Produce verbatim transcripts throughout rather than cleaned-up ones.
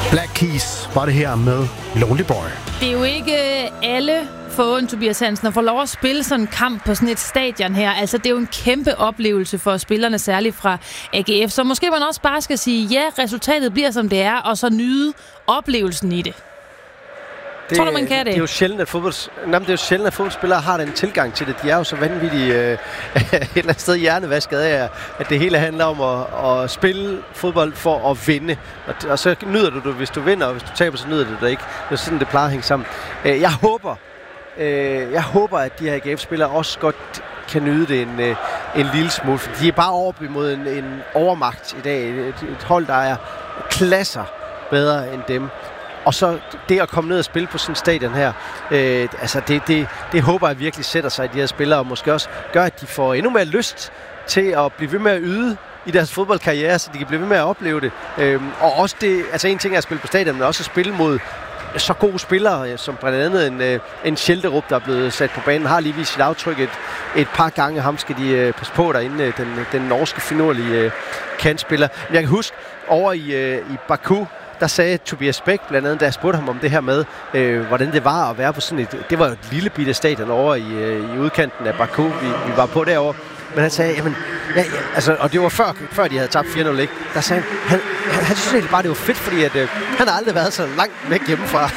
Black Keys var det her med Lonely Boy. Det er jo ikke alle foruden Tobias Hansen at få lov at spille sådan en kamp på sådan et stadion her. Altså, det er jo en kæmpe oplevelse for spillerne, særligt fra A G F. Så måske man også bare skal sige, ja, resultatet bliver som det er, og så nyde oplevelsen i det. Det, tror du, man kan det? Det er jo sjældent, at, fodbolds, jamen, det er jo sjældent, at fodboldspillere har den tilgang til det. De er jo så vanvittige øh, et eller andet sted hjernevasket af, at det hele handler om at, at spille fodbold for at vinde. Og, og så nyder du det, hvis du vinder, og hvis du taber, så nyder du det ikke. Det er sådan, det plejer at hænge sammen. Øh, jeg håber, øh, jeg håber, at de her A G F-spillere også godt kan nyde det en, øh, en lille smule. For de er bare oppe imod en, en overmagt i dag. Et, et hold, der er klasser bedre end dem. Og så det at komme ned og spille på sådan en stadion her, øh, altså det, det, det håber jeg virkelig sætter sig i de her spillere, og måske også gør, at de får endnu mere lyst til at blive ved med at yde i deres fodboldkarriere, så de kan blive ved med at opleve det. Øh, og også det, altså en ting er at spille på stadion, men også at spille mod så gode spillere, som blandt andet en, en Schelderup, der er blevet sat på banen, har lige vist sit aftryk et, et par gange. Ham skal de uh, passe på derinde, den, den norske finurlige uh, kantspiller. Jeg kan huske, over i, uh, i Baku, der sagde Tobias Bæk blandt andet, da jeg spurgte ham om det her med, øh, hvordan det var at være på sådan et... Det var jo et lille bitte stadion over i, øh, i udkanten af Baku, vi, vi var på derovre. Men han sagde, jamen... Ja, ja, altså, og det var før, før de havde tabt fire nul, ikke? Der sagde han, han, han, han synes egentlig bare, det var fedt, fordi at, øh, han har aldrig været så langt væk hjemmefra.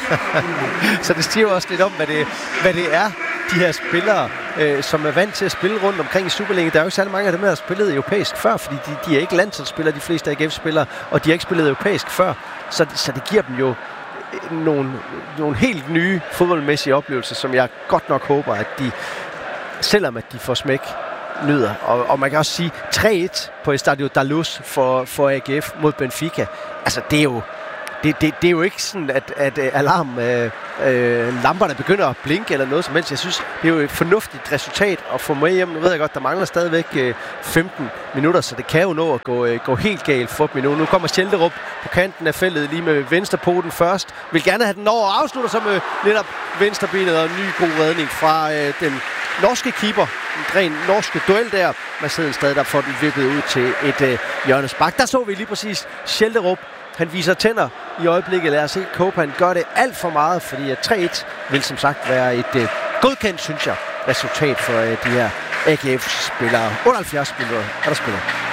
Så det stiger også lidt om, hvad det, hvad det er, de her spillere, øh, som er vant til at spille rundt omkring i Superligaen. Der er jo ikke særlig mange af dem, der har spillet europæisk før, fordi de, de er ikke landsholdsspillere, de fleste A G F-spillere, og de har ikke spillet europæisk før. Så, så det giver dem jo nogle, nogle helt nye fodboldmæssige oplevelser, som jeg godt nok håber, at de, selvom at de får smæk, nyder. Og, og man kan også sige tre et på Estadio da Luz for, for A G F mod Benfica. Altså, det er jo, det, det, det er jo ikke sådan, at, at alarm... Øh, Øh, lamperne begynder at blinke eller noget som helst. Jeg synes, det er jo et fornuftigt resultat at få med hjem. Nu ved jeg godt, der mangler stadigvæk øh, femten minutter, så det kan jo nå at gå, øh, gå helt galt for dem endnu. Nu kommer Schelderup på kanten af feltet lige med venstrepoten først. Vil gerne have den over og afslutter så med netop venstrebenet og en ny god redning fra øh, den norske keeper. En ren norske duel der. Marcel stadig der får den vippet ud til et øh, hjørnespark. Der så vi lige præcis Schelderup. Han viser tænder i øjeblikket. Lad os se, Kopan gør det alt for meget, fordi at tre et vil som sagt være et øh, godkendt, synes jeg, resultat for øh, de her A G F-spillere. otteoghalvfjerds minutter er der spiller.